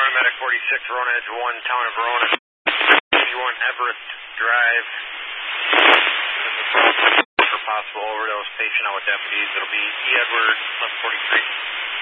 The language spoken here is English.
Medic 46, Verona Edge 1, Town of Verona. 81 Everett Drive. For possible overdose patient out with deputies. It'll be E. Edward, 1143.